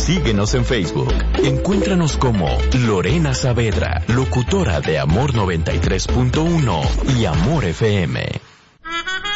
Síguenos en Facebook. Encuéntranos como Lorena Saavedra, locutora de Amor 93.1 y Amor FM.